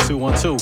1, 2.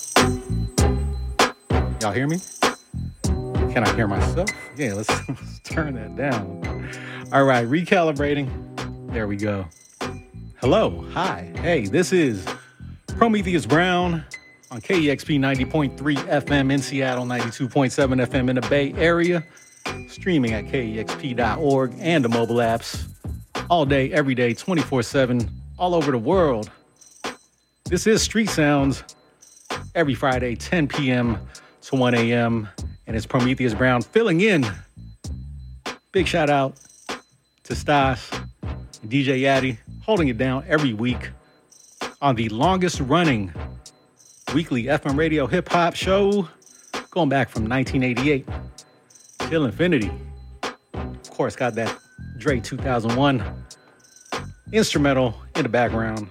Y'all hear me? Can I hear myself? Yeah, let's turn that down. All right, recalibrating. There we go. Hello, hi, hey, this is Prometheus Brown on KEXP 90.3 FM in Seattle, 92.7 FM in the Bay Area, streaming at KEXP.org and the mobile apps all day, every day, 24/7, all over the world. This is Street Sounds every Friday, 10 p.m. to 1 a.m., and it's Prometheus Brown filling in. Big shout out to Stas and DJ Yaddy, holding it down every week on the longest running weekly FM radio hip hop show going back from 1988 till infinity. Of course, got that Dre 2001 instrumental in the background.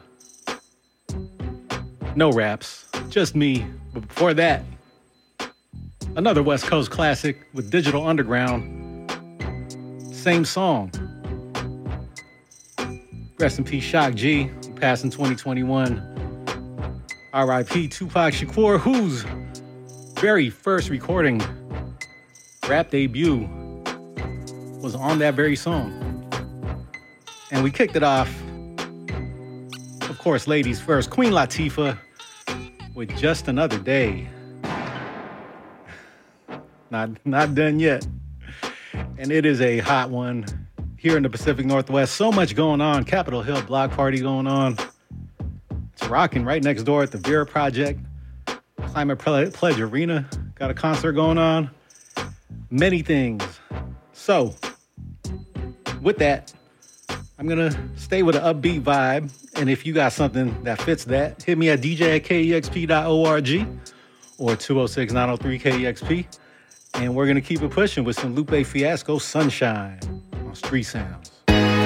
No raps, just me. But before that, another West Coast classic with Digital Underground. Same song. Rest in peace, Shock G, who passed in 2021. R.I.P. Tupac Shakur, whose very first recording, rap debut, was on that very song. And we kicked it off, of course, ladies first, Queen Latifah with Just Another Day. Not done yet. And it is a hot one here in the Pacific Northwest. So much going on. Capitol Hill block party going on. It's rocking right next door at the Vera Project. Climate Pledge Arena. Got a concert going on. Many things. So, with that, I'm going to stay with an upbeat vibe. And if you got something that fits that, hit me at dj@kexp.org or 206-903-KEXP. And we're going to keep it pushing with some Lupe Fiasco Sunshine on Street Sounds.